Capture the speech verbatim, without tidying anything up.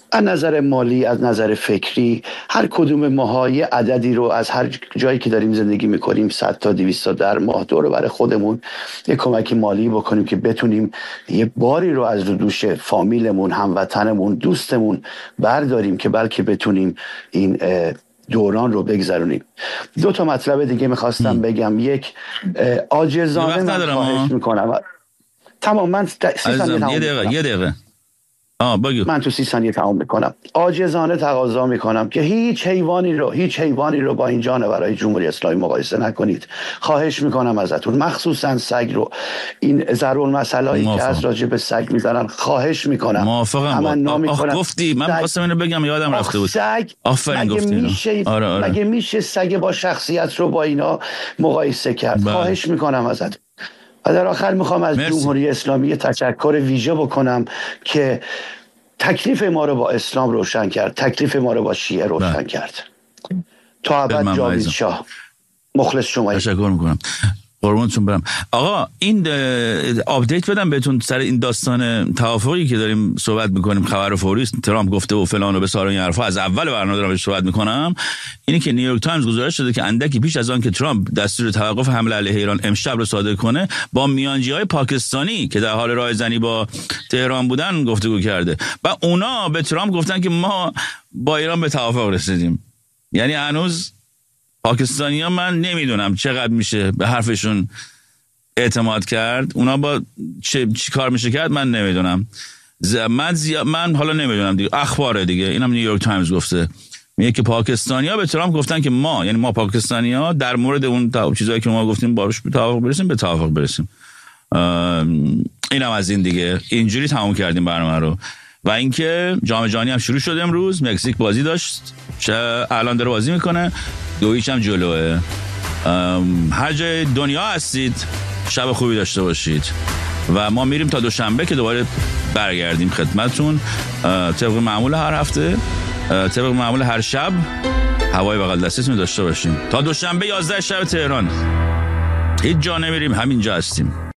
از نظر مالی، از نظر فکری، هر کدوم ماهای عددی رو از هر جایی که داریم زندگی میکنیم صد تا دویست تا در ماه دور برای خودمون یه کمکی مالی بکنیم که بتونیم یه باری رو از رو دوش فامیلمون، هموطنمون، دوستمون برداریم که بلکه بتونیم این دوران رو بگذرونیم. دو تا مطلب دیگه میخواستم بگم. یک، عاجزانه من خواهش میکنم. تمام، من سی ثانیه یه دقیقه یه دقیقه آه بگو. من تو سی ثانیه تمام میکنم. عاجزانه تقاضا میکنم که هیچ حیوانی رو هیچ حیوانی رو با این جانورای جمهوری اسلامی مقایسه نکنید. خواهش میکنم ازتون، مخصوصا سگ رو. این ضرورالمثلایی که از راجع به سگ میزنن خواهش میکنم. موافقم. آخ گفتی، من می‌خواستم اینو بگم یادم رفته بود. سگ آفرین گفتی. میشه آره آره. مگه میشه سگ با شخصیت رو با اینا مقایسه کرد؟ بله. خواهش میکنم ازتون. و در آخر میخوام از مرسی. جمهوری اسلامی تشکر ویژه بکنم که تکلیف ما رو با اسلام روشن کرد، تکلیف ما رو با شیعه روشن بله. کرد. تا ابد جاوید شاه. مخلص شما. تشکر میکنم. قربونتون برم. آقا این آپدیت بدم بهتون سر این داستان توافقی که داریم صحبت میکنیم، خبر فوری است، ترامپ گفته و فلان و بسار این حرفا. از اول برنامه دارم بهش صحبت میکنم. اینی که نیویورک تایمز گزارش شده که اندکی پیش از آن که ترامپ دستور توقف حمله علیه ایران امشب رو صادر کنه، با میانجی‌های پاکستانی که در حال رایزنی با تهران بودن گفتگو کرده و اونا به ترامپ گفتن که ما با ایران به توافق رسیدیم. یعنی هنوز پاکستانی ها من نمیدونم چقدر میشه به حرفشون اعتماد کرد. اونا با چه چی کار میشه کرد من نمیدونم. من زی... من حالا نمیدونم دیگه، اخباره دیگه. اینم نیویورک تایمز گفته، میگه که پاکستانی ها به ترامپ گفتن که ما، یعنی ما پاکستانی ها، در مورد اون تا... چیزایی که ما گفتیم باش به توافق برسیم به توافق برسیم. اینم از این دیگه. اینجوری تموم کردیم برنامه رو. و اینکه جام جهانی هم شروع شد امروز، مکزیک بازی داشت، چه الان داره بازی میکنه، دو هیچ هم جلوه. هر جای دنیا هستید شب خوبی داشته باشید و ما میریم تا دوشنبه که دوباره برگردیم خدمتتون طبق معمول هر هفته، طبق معمول هر شب هوای بغل دستیتون داشته باشیم تا دوشنبه یازده شب تهران. هیچ جا نمیریم، همینجا هستیم.